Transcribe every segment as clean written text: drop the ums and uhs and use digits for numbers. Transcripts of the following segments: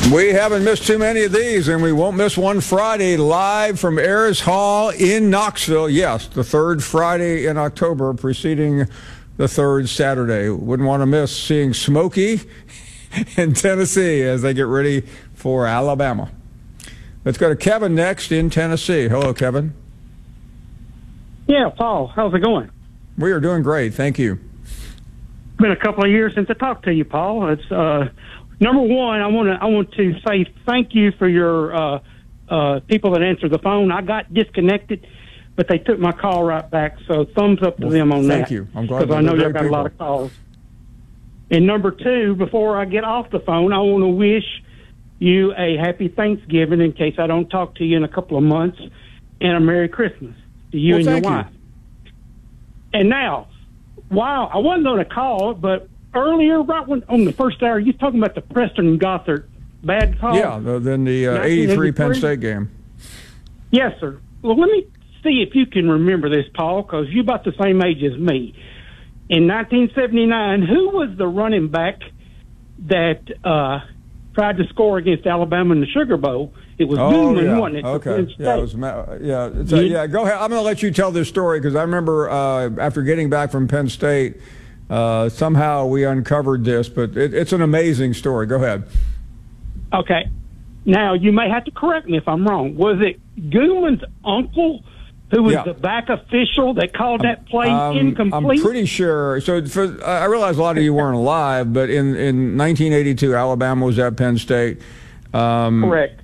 We haven't missed too many of these, and we won't miss one Friday live from Ayers Hall in Knoxville. Yes, the third Friday in October, preceding the third Saturday. Wouldn't want to miss seeing Smokey in Tennessee as they get ready for Alabama. Let's go to Kevin next in Tennessee. Hello, Kevin. Yeah, Paul, how's it going? We are doing great, thank you. It's been a couple of years since I talked to you, Paul. It's number one. I want to say thank you for your people that answered the phone. I got disconnected, but they took my call right back. So thumbs up to them on that. Thank you. I'm glad because I know you've got a lot of calls. And number two, before I get off the phone, I want to wish you a happy Thanksgiving in case I don't talk to you in a couple of months, and a Merry Christmas to you and your wife. And now, wow, I wasn't going to call, but earlier, right when, on the first hour, you talking about the Preston Gothard bad call? Yeah, then the 83 Penn State game. Yes, sir. Well, let me see if you can remember this, Paul, because you're about the same age as me. In 1979, who was the running back that tried to score against Alabama in the Sugar Bowl? It was Newman, wasn't it? Okay. Yeah, it was. Yeah, go ahead. I'm going to let you tell this story because I remember after getting back from Penn State, somehow we uncovered this, but it's an amazing story. Go ahead. Okay. Now, you may have to correct me if I'm wrong. Was it Goodman's uncle who was the back official that called that play incomplete? I'm pretty sure. So I realize a lot of you weren't alive, but in 1982, Alabama was at Penn State. Correct.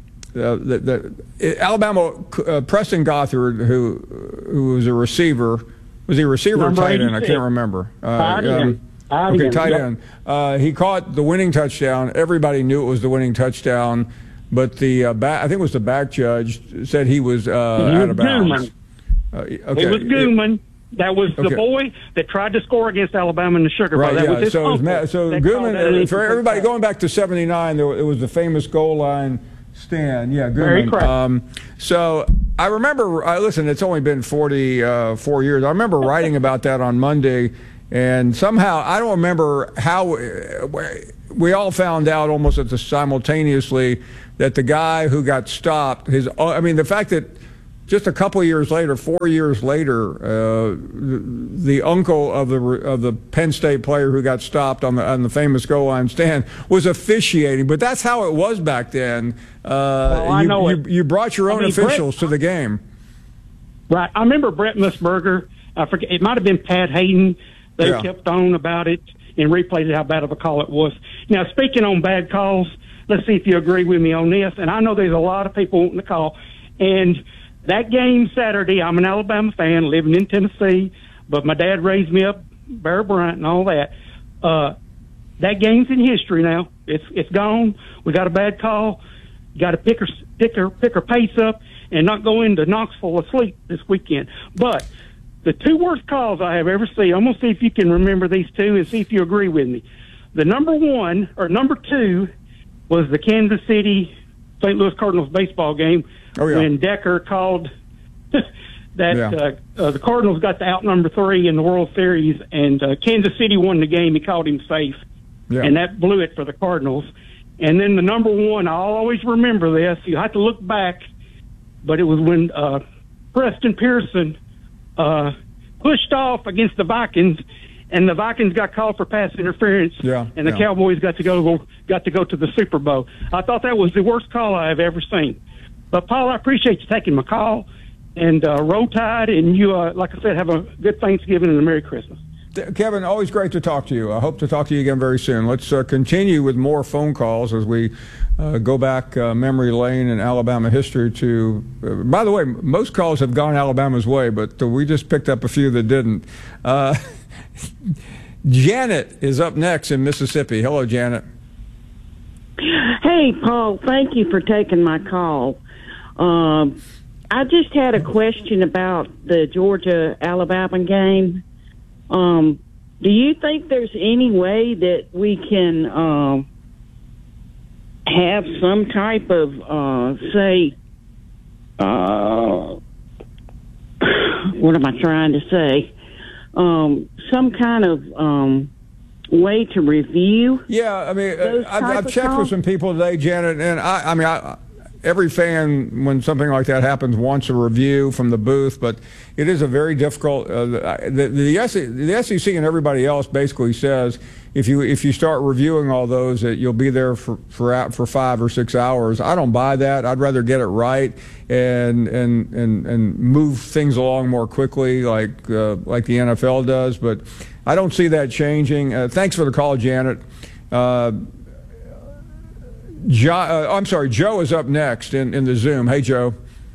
Alabama, Preston Gothard, who was a receiver, was he a receiver or tight end? I can't remember. Tight end. He caught the winning touchdown. Everybody knew it was the winning touchdown, but the I think it was the back judge said he was out of bounds. It was Goodman. That was the boy that tried to score against Alabama in the Sugar Bowl. That was his uncle. So Goodman, for everybody going back to '79, it was the famous goal line stand. Yeah, Goodman. Very correct. So I remember. Listen, it's only been 44 years. I remember writing about that on Monday, and somehow I don't remember how we all found out almost simultaneously that the guy who got stopped. The fact that just a couple of years later, 4 years later, the uncle of the Penn State player who got stopped on the famous goal line stand was officiating. But that's how it was back then. I know you brought your own officials to the game. Right. I remember Brett Musburger. I forget. It might have been Pat Hayden. They kept on about it and replayed how bad of a call it was. Now, speaking on bad calls, let's see if you agree with me on this. And I know there's a lot of people wanting to call. And that game Saturday, I'm an Alabama fan living in Tennessee, but my dad raised me up, Bear Bryant and all that. That game's in history now. It's gone. We got a bad call. You got to pick her pace up and not go into Knoxville asleep this weekend. But the two worst calls I have ever seen, I'm going to see if you can remember these two and see if you agree with me. The number two was the Kansas City St. Louis Cardinals baseball game when Decker called that the Cardinals got to outnumber 3 in the World Series, and Kansas City won the game. He called him safe, and that blew it for the Cardinals. And then the number one, I'll always remember this. You have to look back, but it was when Preston Pearson pushed off against the Vikings, and the Vikings got called for pass interference, and the Cowboys got to go to the Super Bowl. I thought that was the worst call I have ever seen. But Paul, I appreciate you taking my call, and roll tide, and you, like I said, have a good Thanksgiving and a Merry Christmas. Kevin, always great to talk to you. I hope to talk to you again very soon. Let's continue with more phone calls as we go back memory lane in Alabama history to, by the way, most calls have gone Alabama's way, but we just picked up a few that didn't. Janet is up next in Mississippi. Hello, Janet. Hey, Paul, thank you for taking my call. I just had a question about the Georgia-Alabama game. Do you think there's any way that we can have some type of, what am I trying to say? Some kind of way to review? Yeah, I mean, I've checked with some people today, Janet, and every fan, when something like that happens, wants a review from the booth, but it is a very difficult. The SEC and everybody else basically says if you start reviewing all those, that you'll be there for 5 or 6 hours. I don't buy that. I'd rather get it right and move things along more quickly, like the NFL does. But I don't see that changing. Thanks for the call, Janet. I'm sorry, Joe is up next in the Zoom. Hey, Joe.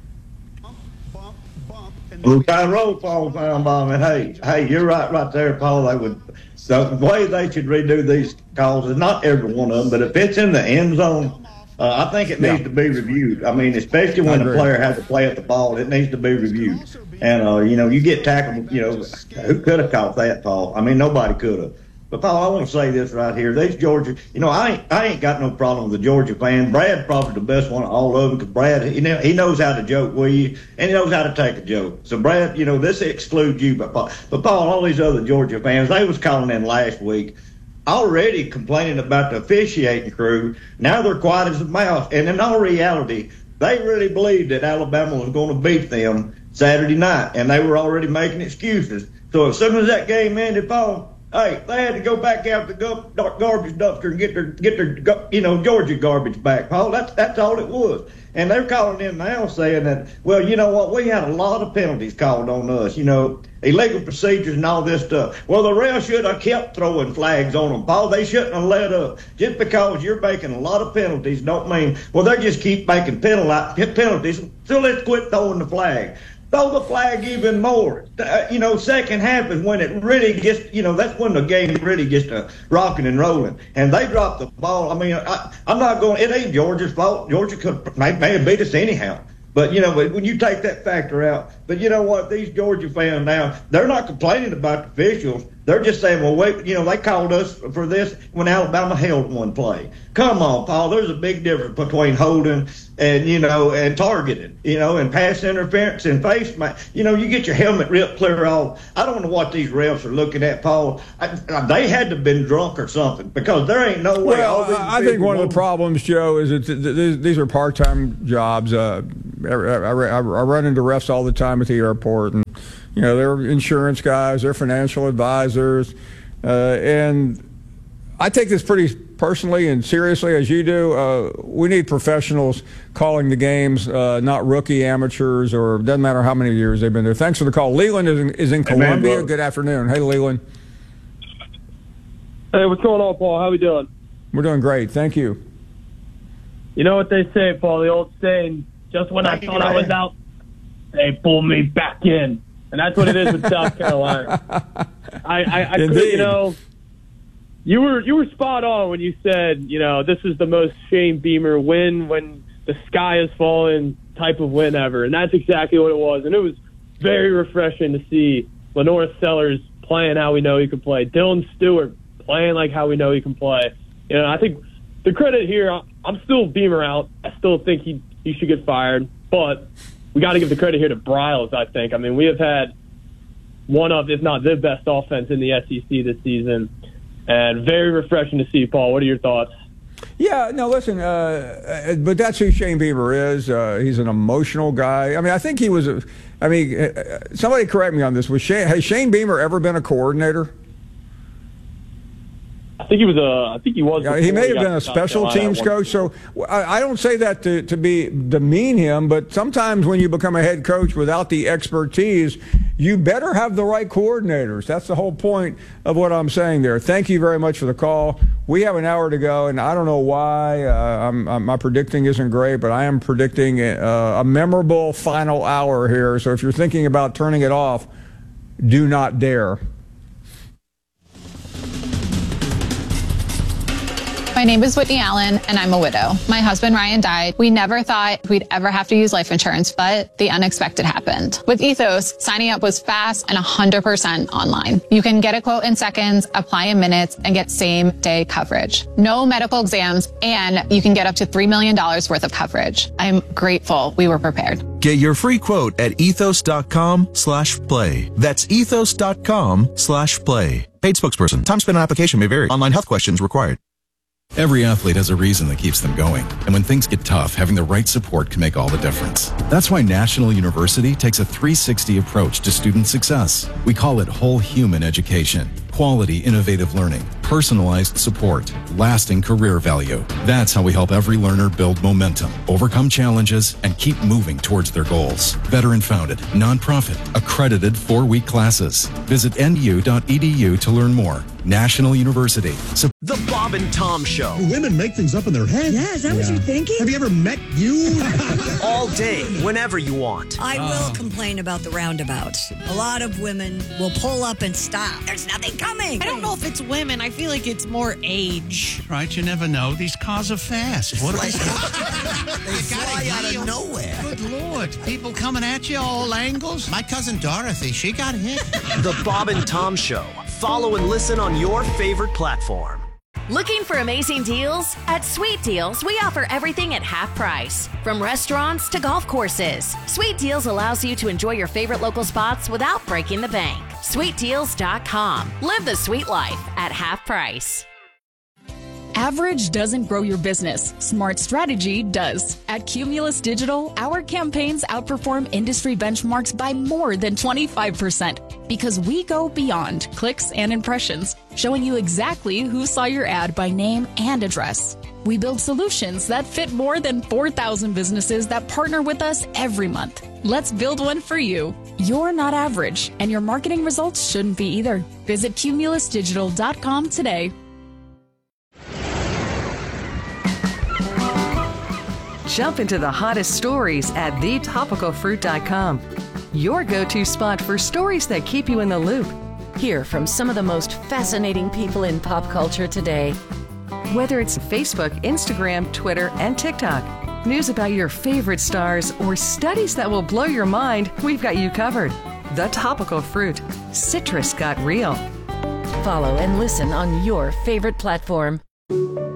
Well, I roll, Paul Finebaum, and hey, you're right there, Paul. The way they should redo these calls is not every one of them, but if it's in the end zone, I think it needs to be reviewed. I mean, especially when the player has to play at the ball, it needs to be reviewed. And you get tackled. Who could have caught that, Paul? I mean, nobody could have. But, Paul, I want to say this right here. These Georgia, I ain't got no problem with the Georgia fans. Brad's probably the best one of all of them because Brad, he knows how to joke with you, and he knows how to take a joke. So, Brad, this excludes you. But Paul, all these other Georgia fans, they was calling in last week already complaining about the officiating crew. Now they're quiet as a mouse. And in all reality, they really believed that Alabama was going to beat them Saturday night, and they were already making excuses. So as soon as that game ended, Paul, hey, they had to go back out the garbage dumpster and get their Georgia garbage back, Paul. That's all it was. And they're calling in now saying that, well, you know what, we had a lot of penalties called on us, illegal procedures and all this stuff. Well, the refs should have kept throwing flags on them, Paul. They shouldn't have let up. Just because you're making a lot of penalties don't mean, well, they just keep making penalties, so let's quit throwing the flag. Throw the flag even more. Second half is when it really gets, that's when the game really gets to rocking and rolling. And they dropped the ball. I mean, I'm not going, it ain't Georgia's fault. Georgia may have beat us anyhow. But, when you take that factor out, but you know what? These Georgia fans now, they're not complaining about the officials. They're just saying, well, wait, they called us for this when Alabama held one play. Come on, Paul. There's a big difference between holding and, and targeting, and pass interference and face mask. You get your helmet ripped clear off. I don't know what these refs are looking at, Paul. They had to have been drunk or something because there ain't no way. Well, I think one of the problems, Joe, is these are part-time jobs. I run into refs all the time at the airport, and they're insurance guys, they're financial advisors, and I take this pretty personally and seriously, as you do. We need professionals calling the games, not rookie amateurs, or doesn't matter how many years they've been there. Thanks for the call. Leland is in Columbia. Good afternoon. Hey, Leland. Hey, what's going on, Paul? How we doing? We're doing great. Thank you. You know what they say, Paul, the old saying, just when I thought I was out, they pull me back in. And that's what it is with South Carolina. I could, you were spot on when you said, this is the most Shane Beamer win when the sky is falling type of win ever. And that's exactly what it was. And it was very refreshing to see Lenore Sellers playing how we know he can play. Dylan Stewart playing like how we know he can play. I think the credit here, I'm still Beamer out. I still think he should get fired. But we got to give the credit here to Briles, I think. I mean, we have had one of, if not the best offense in the SEC this season. And very refreshing to see, Paul. What are your thoughts? Yeah, no, listen, but that's who Shane Beamer is. He's an emotional guy. I mean, I think he was, somebody correct me on this. Has Shane Beamer ever been a coordinator? I think he was. Yeah, he may have been a special teams coach. So I don't say that to demean him, but sometimes when you become a head coach without the expertise, you better have the right coordinators. That's the whole point of what I'm saying there. Thank you very much for the call. We have an hour to go, and I don't know why my predicting isn't great, but I am predicting a memorable final hour here. So if you're thinking about turning it off, do not dare. My name is Whitney Allen, and I'm a widow. My husband, Ryan, died. We never thought we'd ever have to use life insurance, but the unexpected happened. With Ethos, signing up was fast and 100% online. You can get a quote in seconds, apply in minutes, and get same-day coverage. No medical exams, and you can get up to $3 million worth of coverage. I'm grateful we were prepared. Get your free quote at ethos.com/play. That's ethos.com/play. Paid spokesperson. Time spent on application may vary. Online health questions required. Every athlete has a reason that keeps them going. And when things get tough, having the right support can make all the difference. That's why National University takes a 360 approach to student success. We call it whole human education. Quality, innovative learning, personalized support, lasting career value. That's how we help every learner build momentum, overcome challenges, and keep moving towards their goals. Veteran-founded, nonprofit, accredited 4-week classes. Visit nu.edu to learn more. National University. The Bob and Tom Show. Women make things up in their head. Yeah, is that what you're thinking? Have you ever met you? All day, whenever you want. I will complain about the roundabouts. A lot of women will pull up and stop. There's nothing coming. I don't know if it's women. I feel like it's more age. Right, you never know. These cars are fast. What are they fly out of nowhere. Good Lord. People coming at you all angles. My cousin Dorothy, she got hit. The Bob and Tom Show. Follow and listen on your favorite platform. Looking for amazing deals? At Sweet Deals, we offer everything at half price. From restaurants to golf courses, Sweet Deals allows you to enjoy your favorite local spots without breaking the bank. SweetDeals.com. Live the sweet life at half price. Average doesn't grow your business. Smart strategy does. At Cumulus Digital, our campaigns outperform industry benchmarks by more than 25% because we go beyond clicks and impressions, showing you exactly who saw your ad by name and address. We build solutions that fit more than 4,000 businesses that partner with us every month. Let's build one for you. You're not average, and your marketing results shouldn't be either. Visit cumulusdigital.com today. Jump into the hottest stories at thetopicalfruit.com. Your go-to spot for stories that keep you in the loop. Hear from some of the most fascinating people in pop culture today. Whether it's Facebook, Instagram, Twitter, and TikTok, news about your favorite stars, or studies that will blow your mind, we've got you covered. The Topical Fruit. Citrus got real. Follow and listen on your favorite platform.